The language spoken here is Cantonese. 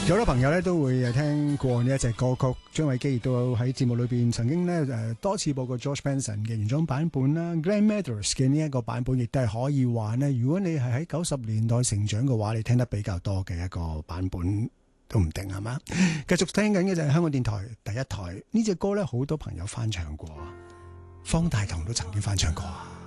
有好多朋友咧都會聽過呢一隻歌曲，張偉基亦都喺節目裏邊曾經咧多次播過 George Benson 嘅原裝版本啦 ，Glenn Medeiros 嘅呢一個版本亦都係可以話呢，如果你係喺90年代成長嘅話，你聽得比較多嘅一個版本都唔定係嘛？繼續聽緊嘅就係香港電台第一台呢隻歌咧，好多朋友翻唱過，方大同都曾經翻唱過。